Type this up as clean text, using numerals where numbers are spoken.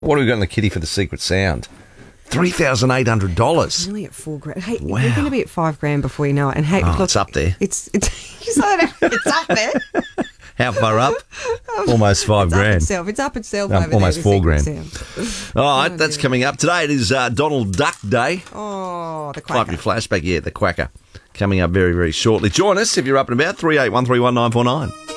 What have we got in the kitty for the secret sound? $3,800. Nearly at $4,000. Hey, Wow. we're going to be at $5,000 before you know it. And hey, look, it's up there. It's you said it, it's up there. How far up? Almost $5,000. It's up itself. No, over almost there, $4,000. All right, that's coming up. Today it is Donald Duck Day. Oh, the Five quacker. year flashback, the quacker. Coming up very, very shortly. Join us if you're up and about, 38131949.